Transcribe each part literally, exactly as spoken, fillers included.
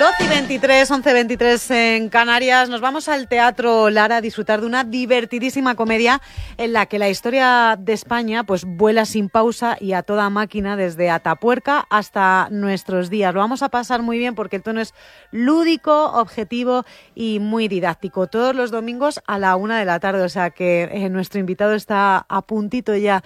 doce y veintitrés, once y veintitrés en Canarias. Nos vamos al Teatro Lara a disfrutar de una divertidísima comedia en la que la historia de España pues vuela sin pausa y a toda máquina desde Atapuerca hasta nuestros días. Lo vamos a pasar muy bien porque el tono es lúdico, objetivo y muy didáctico. Todos los domingos a la una de la tarde, o sea que eh, nuestro invitado está a puntito ya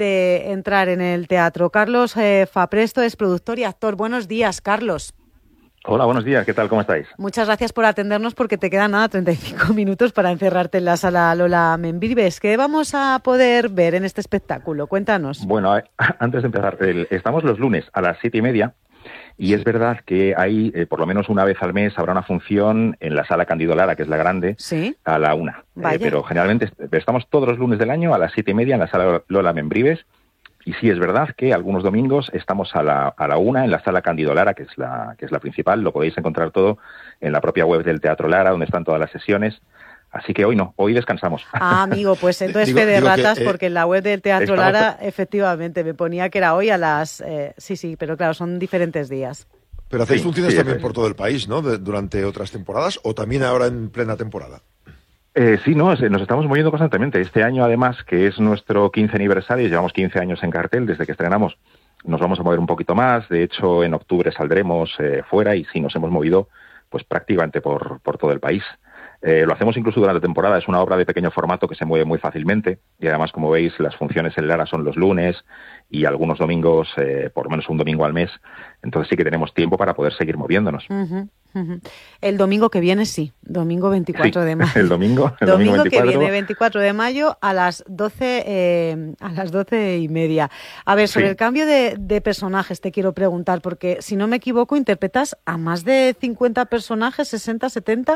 de entrar en el teatro. Carlos eh, Fapresto es productor y actor. Buenos días, Carlos. Hola, buenos días. ¿Qué tal? ¿Cómo estáis? Muchas gracias por atendernos porque te quedan nada treinta y cinco minutos para encerrarte en la sala Lola Membrives. ¿Qué vamos a poder ver en este espectáculo? Cuéntanos. Bueno, antes de empezar, el, estamos los lunes a las siete y media y es verdad que hay, eh, por lo menos una vez al mes, habrá una función en la sala Cándido Lara, que es la grande, ¿sí? A la una. Eh, pero generalmente estamos todos los lunes del año a las siete y media en la sala Lola Membrives. Y sí, es verdad que algunos domingos estamos a la, a la una en la sala Cándido Lara, que es la, que es la principal. Lo podéis encontrar todo en la propia web del Teatro Lara, donde están todas las sesiones. Así que hoy no, hoy descansamos. Ah, amigo, pues entonces digo, fe de digo ratas, que, eh, porque en la web del Teatro estamos... Lara, efectivamente, me ponía que era hoy a las... Eh, sí, sí, pero claro, son diferentes días. Pero hacéis sí, funciones sí, también es... por todo el país, ¿no? De, durante otras temporadas, o también ahora en plena temporada. Eh, sí, no, nos estamos moviendo constantemente. Este año, además, que es nuestro quince aniversario, llevamos quince años en cartel desde que estrenamos, nos vamos a mover un poquito más. De hecho, en octubre saldremos eh, fuera y sí, nos hemos movido pues prácticamente por, por todo el país. Eh, lo hacemos incluso durante la temporada, es una obra de pequeño formato que se mueve muy fácilmente y además, como veis, las funciones en Lara son los lunes y algunos domingos, eh, por lo menos un domingo al mes, entonces sí que tenemos tiempo para poder seguir moviéndonos. Uh-huh, uh-huh. El domingo que viene sí, domingo veinticuatro sí, de mayo. El domingo, el domingo, domingo que viene, veinticuatro de mayo a las doce, eh, a las doce y media. A ver, sobre sí. el cambio de, de personajes te quiero preguntar, porque si no me equivoco interpretas a más de cincuenta personajes, sesenta, setenta...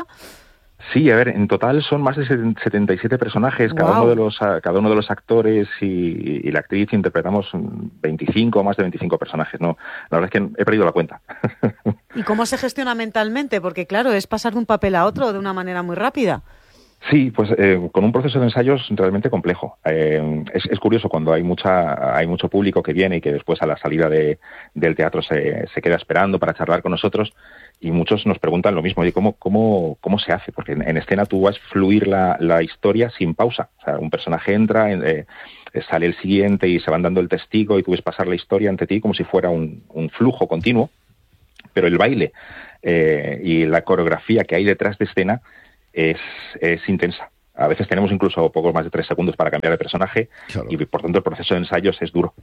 Sí, a ver, en total son más de setenta y siete personajes, wow. cada uno de los cada uno de los actores y, y la actriz interpretamos veinticinco, más de veinticinco personajes, ¿no? La verdad es que he perdido la cuenta. ¿Y cómo se gestiona mentalmente? Porque claro, es pasar de un papel a otro de una manera muy rápida. Sí, pues eh, con un proceso de ensayos realmente complejo. Eh, es, es curioso cuando hay mucha hay mucho público que viene y que después a la salida de, del teatro se, se queda esperando para charlar con nosotros y muchos nos preguntan lo mismo, ¿cómo, cómo, cómo se hace? Porque en, en escena tú vas a fluir la, la historia sin pausa. O sea, un personaje entra, eh, sale el siguiente y se van dando el testigo y tú ves pasar la historia ante ti como si fuera un, un flujo continuo, pero el baile eh, y la coreografía que hay detrás de escena Es, es intensa. A veces tenemos incluso poco más de tres segundos para cambiar de personaje, claro. Y por tanto el proceso de ensayos es duro.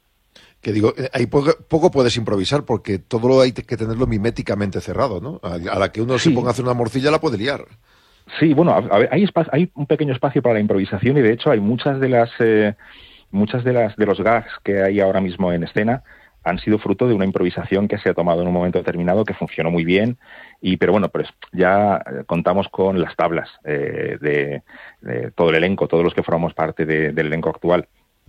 Que digo, ahí poco, poco puedes improvisar porque todo lo hay que tenerlo miméticamente cerrado, ¿no? A, a la que uno sí. se ponga a hacer una morcilla la puede liar. Sí, bueno, a, a ver, hay, espacio, hay un pequeño espacio para la improvisación y de hecho hay muchas de las eh, muchas de las de los gags que hay ahora mismo en escena han sido fruto de una improvisación que se ha tomado en un momento determinado que funcionó muy bien. Y pero bueno, pues ya contamos con las tablas eh, de, de todo el elenco, todos los que formamos parte de, del elenco actual,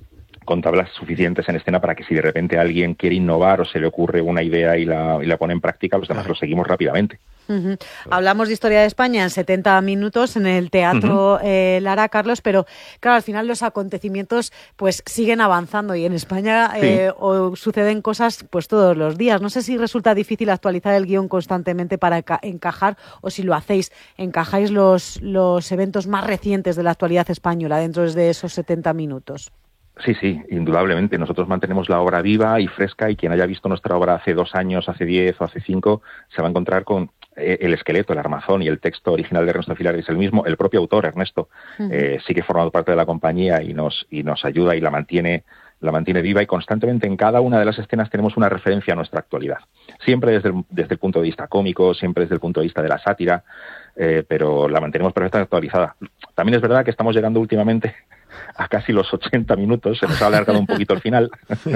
con tablas suficientes en escena para que si de repente alguien quiere innovar o se le ocurre una idea y la, y la pone en práctica, los demás lo seguimos rápidamente. Uh-huh. Hablamos de historia de España en setenta minutos en el Teatro uh-huh. eh, Lara, Carlos, pero claro, al final los acontecimientos pues siguen avanzando y en España sí. eh, o suceden cosas pues todos los días. No sé si resulta difícil actualizar el guión constantemente para enca- encajar o si lo hacéis, encajáis los, los eventos más recientes de la actualidad española dentro de esos setenta minutos. Sí, sí, indudablemente. Nosotros mantenemos la obra viva y fresca y quien haya visto nuestra obra hace dos años, hace diez o hace cinco, se va a encontrar con el esqueleto, el armazón y el texto original de Ernesto Filar es el mismo. El propio autor, Ernesto, uh-huh. eh, sí que ha formado parte de la compañía y nos y nos ayuda y la mantiene la mantiene viva y constantemente en cada una de las escenas tenemos una referencia a nuestra actualidad. Siempre desde el, desde el punto de vista cómico, siempre desde el punto de vista de la sátira, eh, pero la mantenemos perfectamente actualizada. También es verdad que estamos llegando últimamente a casi los ochenta minutos, se nos ha alargado un poquito el final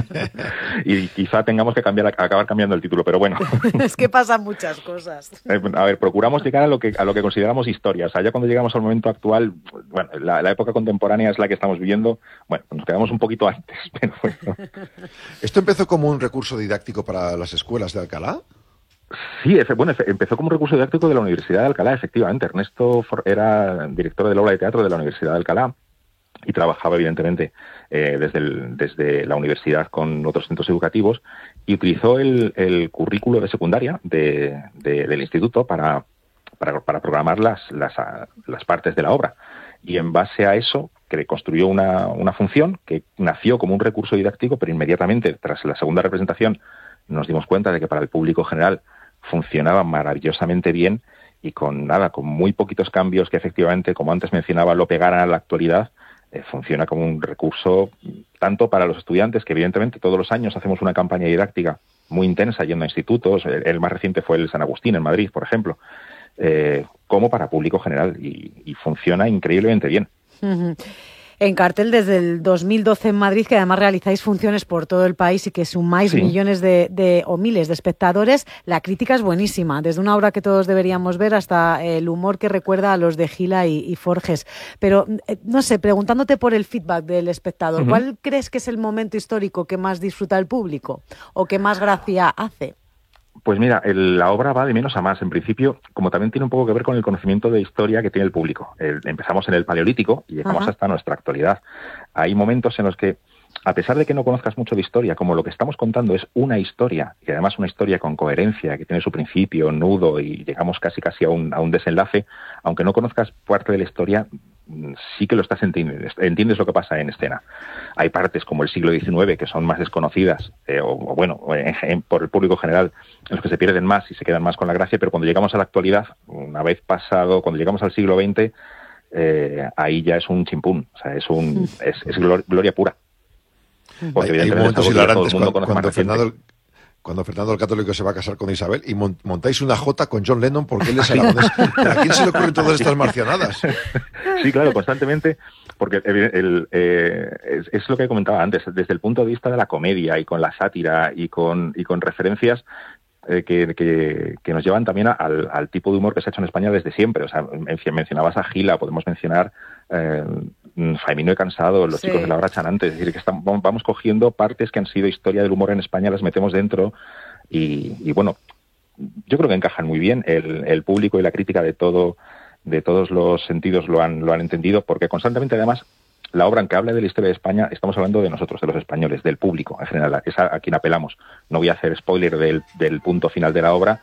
y quizá tengamos que cambiar, acabar cambiando el título, pero bueno. Es que pasan muchas cosas. A ver, procuramos llegar a lo que a lo que consideramos historia, o sea, ya cuando llegamos al momento actual, bueno, la, la época contemporánea es la que estamos viviendo, bueno, nos quedamos un poquito antes, pero bueno. ¿Esto empezó como un recurso didáctico para las escuelas de Alcalá? Sí, bueno, empezó como un recurso didáctico de la Universidad de Alcalá, efectivamente. Ernesto era director del aula de teatro de la Universidad de Alcalá y trabajaba evidentemente eh, desde, el, desde la universidad con otros centros educativos y utilizó el, el currículo de secundaria de, de, del instituto para, para, para programar las, las, las partes de la obra. Y en base a eso que construyó una, una función que nació como un recurso didáctico, pero inmediatamente tras la segunda representación nos dimos cuenta de que para el público general funcionaba maravillosamente bien y con nada, con muy poquitos cambios que efectivamente, como antes mencionaba, lo pegaran a la actualidad. Eh, funciona como un recurso tanto para los estudiantes, que evidentemente todos los años hacemos una campaña didáctica muy intensa yendo a institutos, el, el más reciente fue el San Agustín en Madrid, por ejemplo, eh, como para público general y, y funciona increíblemente bien. Uh-huh. En cartel desde el dos mil doce en Madrid, que además realizáis funciones por todo el país y que sumáis sí. millones de, de o miles de espectadores, la crítica es buenísima, desde una obra que todos deberíamos ver hasta el humor que recuerda a los de Gila y, y Forges. Pero, eh, no sé, preguntándote por el feedback del espectador, uh-huh. ¿cuál crees que es el momento histórico que más disfruta el público o que más gracia hace? Pues mira, el, la obra va de menos a más. En principio, como también tiene un poco que ver con el conocimiento de historia que tiene el público. El, empezamos en el Paleolítico y llegamos Ajá. hasta nuestra actualidad. Hay momentos en los que, a pesar de que no conozcas mucho de historia, como lo que estamos contando es una historia, y además una historia con coherencia, que tiene su principio, nudo, y llegamos casi casi a un, a un desenlace, aunque no conozcas parte de la historia, sí que lo estás entendiendo, entiendes lo que pasa en escena. Hay partes como el siglo diecinueve que son más desconocidas, eh, o, o bueno, en, en, por el público general, en los que se pierden más y se quedan más con la gracia, pero cuando llegamos a la actualidad, una vez pasado, cuando llegamos al siglo veinte, eh, ahí ya es un chimpún, o sea, es un es, es gloria pura. Porque hay, hay momentos hilarantes cuando, cuando Fernando, cuando Fernando el Católico se va a casar con Isabel y montáis una jota con John Lennon porque él es aragonés. ¿A quién se le ocurren todas estas marcianadas? Sí, claro, constantemente, porque el, el, eh, es, es lo que comentaba antes, desde el punto de vista de la comedia y con la sátira y con, y con referencias eh, que, que, que nos llevan también al, al tipo de humor que se ha hecho en España desde siempre. O sea, mencionabas a Gila, podemos mencionar eh, Faimino y Cansado, los sí. chicos de la hora chanante, es decir, que estamos, vamos cogiendo partes que han sido historia del humor en España, las metemos dentro y, y bueno, yo creo que encajan muy bien. El, el público y la crítica de todo, de todos los sentidos lo han, lo han entendido, porque constantemente además la obra en que habla de la historia de España, estamos hablando de nosotros, de los españoles, del público en general, es a, a quien apelamos. No voy a hacer spoiler del, del punto final de la obra,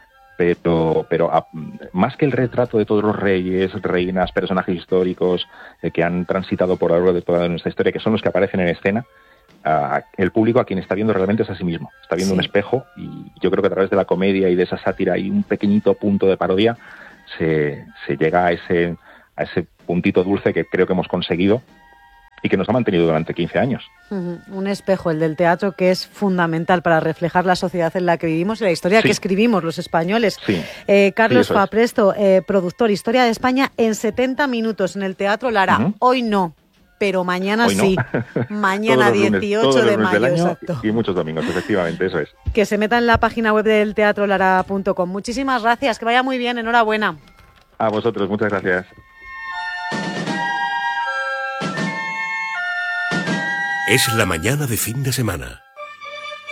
pero pero a, más que el retrato de todos los reyes, reinas, personajes históricos eh, que han transitado por lo largo de toda nuestra historia, que son los que aparecen en escena, a, el público a quien está viendo realmente es a sí mismo, está viendo sí. un espejo, y yo creo que a través de la comedia y de esa sátira y un pequeñito punto de parodia se, se llega a ese, a ese puntito dulce que creo que hemos conseguido y que nos ha mantenido durante quince años. Uh-huh. Un espejo, el del teatro, que es fundamental para reflejar la sociedad en la que vivimos y la historia sí. que escribimos los españoles. Sí. Eh, Carlos sí, Fapresto, eh, productor, Historia de España en setenta minutos en el Teatro Lara. Uh-huh. Hoy no, pero mañana Hoy no. sí. Mañana dieciocho de mayo, exacto. Y muchos domingos, efectivamente, eso es. Que se meta en la página web del teatro lara punto com. Muchísimas gracias, que vaya muy bien, enhorabuena. A vosotros, muchas gracias. Es la mañana de fin de semana.